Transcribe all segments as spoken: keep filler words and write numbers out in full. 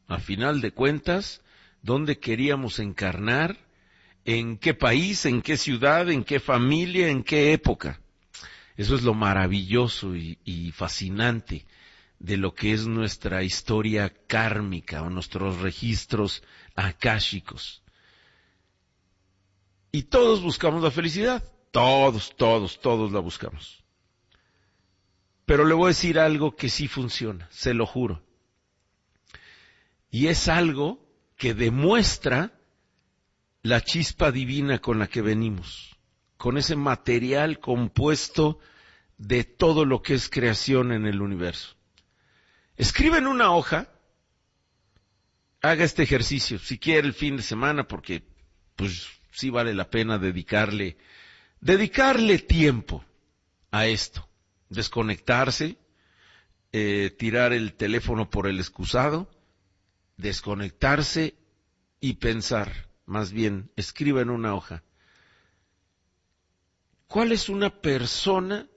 a final de cuentas, dónde queríamos encarnar, en qué país, en qué ciudad, en qué familia, en qué época. Eso es lo maravilloso y, y fascinante de lo que es nuestra historia kármica o nuestros registros akáshicos. Y todos buscamos la felicidad, todos, todos, todos la buscamos. Pero le voy a decir algo que sí funciona, se lo juro. Y es algo que demuestra la chispa divina con la que venimos, con ese material compuesto de todo lo que es creación en el universo. Escribe en una hoja, haga este ejercicio, si quiere el fin de semana, porque pues sí vale la pena dedicarle, dedicarle tiempo a esto, desconectarse, eh, tirar el teléfono por el excusado, desconectarse y pensar, más bien, escriba en una hoja, ¿cuál es una persona,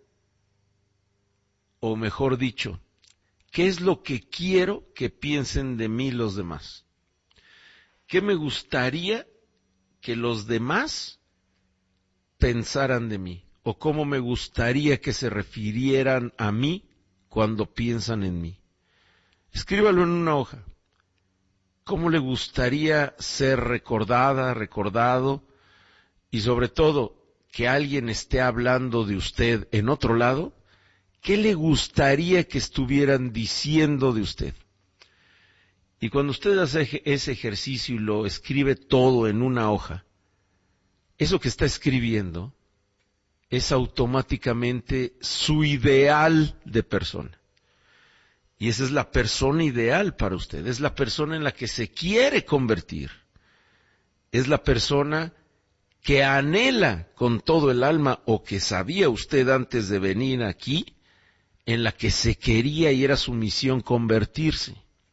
o mejor dicho, qué es lo que quiero que piensen de mí los demás? ¿Qué me gustaría que los demás pensaran de mí? ¿O cómo me gustaría que se refirieran a mí cuando piensan en mí? Escríbalo en una hoja. ¿Cómo le gustaría ser recordada, recordado? Y sobre todo, que alguien esté hablando de usted en otro lado, ¿qué le gustaría que estuvieran diciendo de usted? Y cuando usted hace ese ejercicio y lo escribe todo en una hoja, eso que está escribiendo es automáticamente su ideal de persona. Y esa es la persona ideal para usted, es la persona en la que se quiere convertir. Es la persona que anhela con todo el alma, o que sabía usted antes de venir aquí, en la que se quería y era su misión convertirse.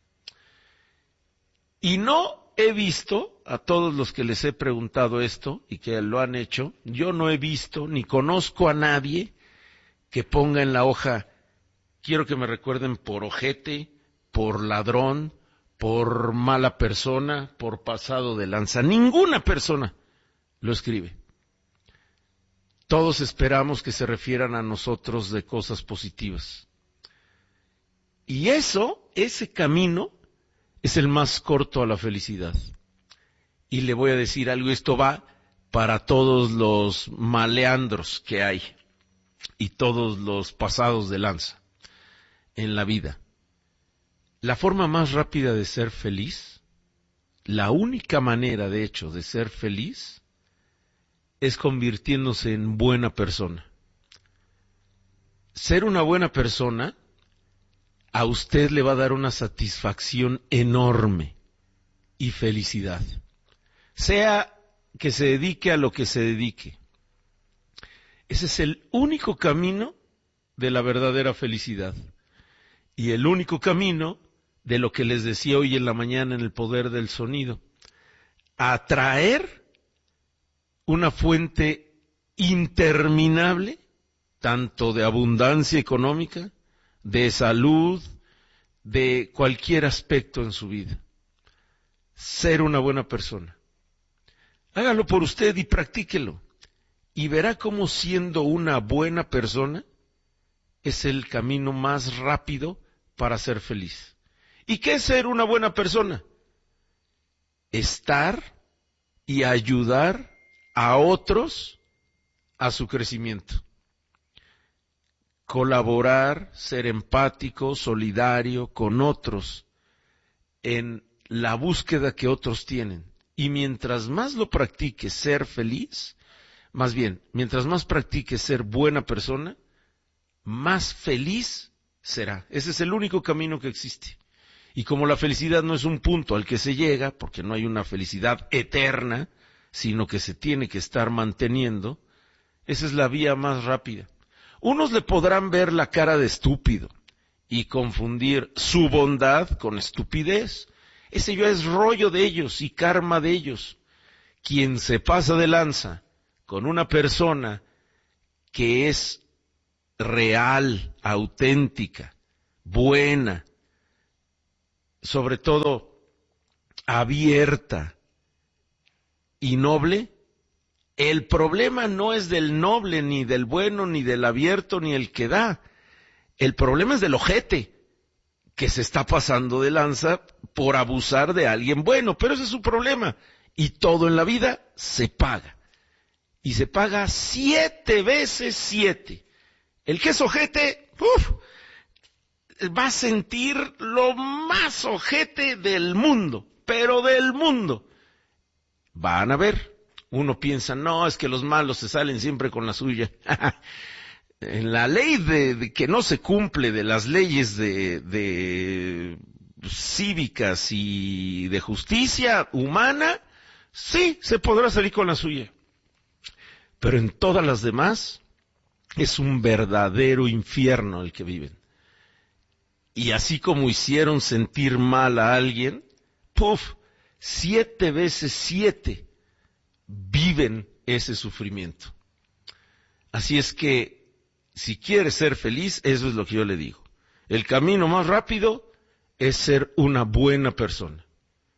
Y no he visto, a todos los que les he preguntado esto y que lo han hecho, yo no he visto ni conozco a nadie que ponga en la hoja, quiero que me recuerden por ojete, por ladrón, por mala persona, por pasado de lanza. Ninguna persona lo escribe. Todos esperamos que se refieran a nosotros de cosas positivas. Y eso, ese camino, es el más corto a la felicidad. Y le voy a decir algo, esto va para todos los maleandros que hay y todos los pasados de lanza en la vida. La forma más rápida de ser feliz, la única manera de hecho de ser feliz, es convirtiéndose en buena persona. Ser una buena persona a usted le va a dar una satisfacción enorme y felicidad. Sea que se dedique a lo que se dedique. Ese es el único camino de la verdadera felicidad. Y el único camino de lo que les decía hoy en la mañana en el poder del sonido. Atraer una fuente interminable, tanto de abundancia económica, de salud, de cualquier aspecto en su vida. Ser una buena persona. Hágalo por usted y practíquelo. Y verá cómo siendo una buena persona es el camino más rápido para ser feliz. ¿Y qué es ser una buena persona? Estar y ayudar a otros a su crecimiento. Colaborar, ser empático, solidario con otros en la búsqueda que otros tienen. Y mientras más lo practique ser feliz, más bien, mientras más practique ser buena persona, más feliz será. Ese es el único camino que existe. Y como la felicidad no es un punto al que se llega, porque no hay una felicidad eterna, sino que se tiene que estar manteniendo, esa es la vía más rápida. Unos le podrán ver la cara de estúpido y confundir su bondad con estupidez. Ese ya es rollo de ellos y karma de ellos. Quien se pasa de lanza con una persona que es real, auténtica, buena, sobre todo abierta y noble, el problema no es del noble, ni del bueno, ni del abierto, ni el que da. El problema es del ojete, que se está pasando de lanza por abusar de alguien bueno, pero ese es su problema. Y todo en la vida se paga. Y se paga siete veces siete. El que es ojete, uf, va a sentir lo más ojete del mundo, pero del mundo. Van a ver. Uno piensa, no, es que los malos se salen siempre con la suya. En la ley de, de que no se cumple, de las leyes de, de cívicas y de justicia humana, sí, se podrá salir con la suya. Pero en todas las demás, es un verdadero infierno el que viven. Y así como hicieron sentir mal a alguien, ¡puf!, siete veces siete viven ese sufrimiento. Así es que, si quieres ser feliz, eso es lo que yo le digo. El camino más rápido es ser una buena persona.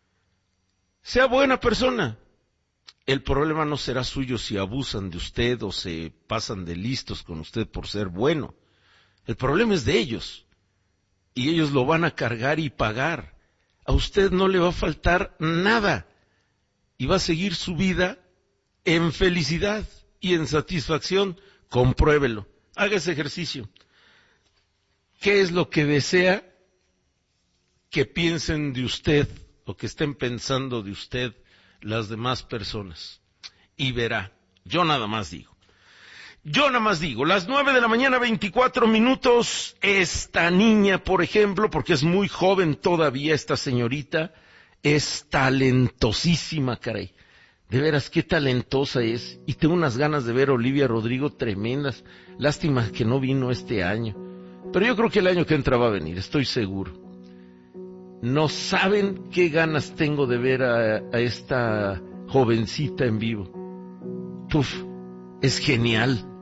Sea buena persona. El problema no será suyo si abusan de usted o se pasan de listos con usted por ser bueno. El problema es de ellos. Y ellos lo van a cargar y pagar. A usted no le va a faltar nada. Y va a seguir su vida en felicidad y en satisfacción. Compruébelo. Haga ese ejercicio. ¿Qué es lo que desea que piensen de usted o que estén pensando de usted las demás personas? Y verá. Yo nada más digo. Yo nada más digo, las nueve de la mañana, veinticuatro minutos, esta niña, por ejemplo, porque es muy joven todavía esta señorita, es talentosísima, caray. De veras, qué talentosa es. Y tengo unas ganas de ver a Olivia Rodrigo tremendas. Lástima que no vino este año. Pero yo creo que el año que entra va a venir, estoy seguro. No saben qué ganas tengo de ver a, a esta jovencita en vivo. Uf, es genial.